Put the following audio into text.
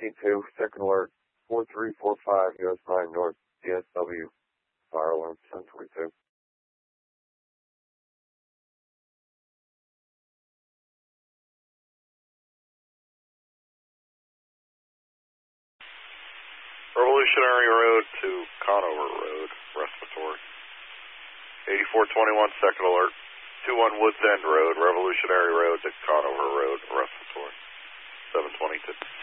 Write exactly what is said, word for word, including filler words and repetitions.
T two, second alert, four three four five, U S nine North, D S W, fire alarm, seven twenty-two. Revolutionary Road to Conover Road, respiratory. eighty-four twenty-one, second alert. two one Woods End Road, Revolutionary Road to Conover Road, respiratory. seven twenty-two.